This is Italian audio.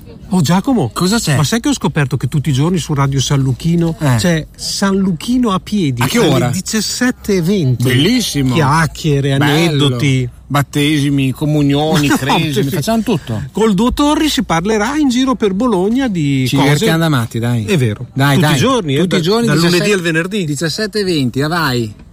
Oh Giacomo, cosa c'è? Ma sai che ho scoperto che tutti i giorni su Radio San Luchino c'è San Luchino a piedi? A che ora? Alle 17:20. Bellissimo. Chiacchiere, aneddoti. Battesimi, comunioni, cresimi, facciamo tutto. Col Dottorri si parlerà in giro per Bologna di ci cose. Ci divertiamo da matti, dai. È vero. Dai, tutti i giorni, tutti i giorni, dal 17, lunedì al venerdì. 17:20, vai.